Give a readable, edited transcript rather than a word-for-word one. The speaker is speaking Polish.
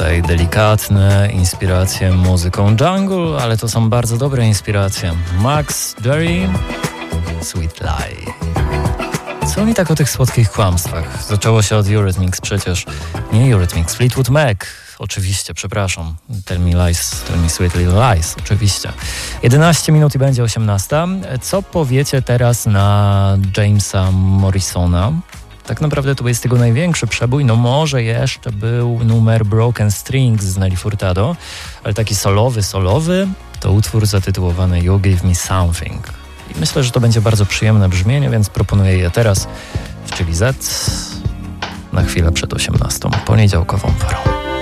tutaj delikatne inspiracje muzyką jungle, ale to są bardzo dobre inspiracje. Max Derry, Sweet Lie. Co mi tak o tych słodkich kłamstwach? Zaczęło się od Eurythmics przecież. Nie Eurythmics, Fleetwood Mac. Oczywiście, przepraszam. Tell me lies, tell me sweet little lies. Oczywiście. 11 minut i będzie 18. Co powiecie teraz na Jamesa Morrisona? Tak naprawdę to jest jego największy przebój. No może jeszcze był numer Broken Strings z Nelly Furtado, ale taki solowy to utwór zatytułowany You Give Me Something. I myślę, że to będzie bardzo przyjemne brzmienie, więc proponuję je teraz w Chili Z na chwilę przed 18, poniedziałkową porą.